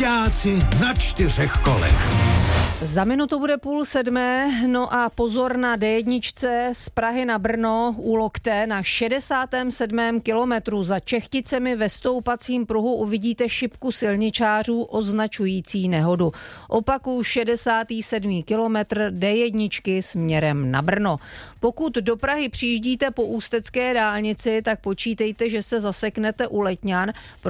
Ajťáci na 4 kolech. Za minutu bude 6:30, no a pozor na D1 z Prahy na Brno u Lokte na 67. kilometru. Za Čechticemi ve stoupacím pruhu uvidíte šipku silničářů označující nehodu. Opakuju 67. kilometr D1 směrem na Brno. Pokud do Prahy přijíždíte po ústecké dálnici, tak počítejte, že se zaseknete u Letňan,